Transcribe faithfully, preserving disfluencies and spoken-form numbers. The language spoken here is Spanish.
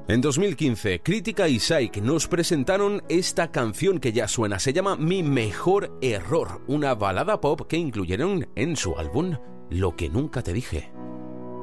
En dos mil quince, Crítica y Psyche nos presentaron esta canción que ya suena. Se llama Mi Mejor Error, una balada pop que incluyeron en su álbum Lo que nunca te dije.